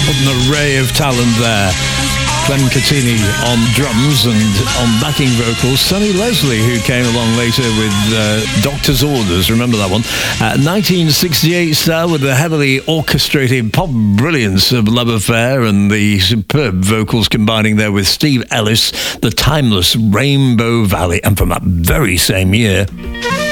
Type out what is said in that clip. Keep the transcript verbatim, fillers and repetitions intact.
What an array of talent there. Clem Catini on drums and on backing vocals. Sonny Leslie, who came along later with uh, Doctor's Orders. Remember that one? Uh, nineteen sixty-eight style with the heavily orchestrated pop brilliance of Love Affair and the superb vocals combining there with Steve Ellis, the timeless Rainbow Valley. And from that very same year...